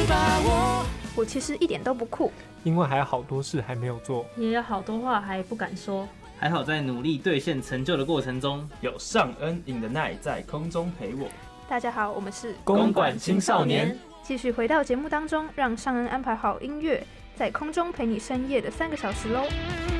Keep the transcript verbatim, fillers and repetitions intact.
把握。 我其实一点都不酷， 因为还有好多事还没有做， 也有好多话还不敢说。 还好在努力兑现成就的过程中， 有尚恩 in the night 在空中陪我。 大家好，我们是公馆青少年， 继续回到节目当中，让尚恩安排好音乐，在空中陪你深夜的三个小时喽。